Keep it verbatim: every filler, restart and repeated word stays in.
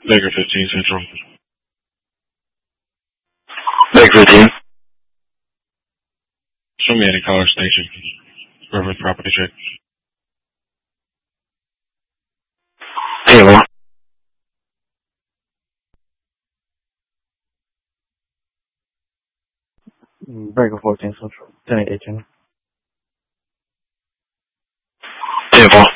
Baker fifteen Central. Baker fifteen. Show me any College Station. Reference property check. Hey, Laura. Baker fourteen Central. ten eighteen. Hey, Paul.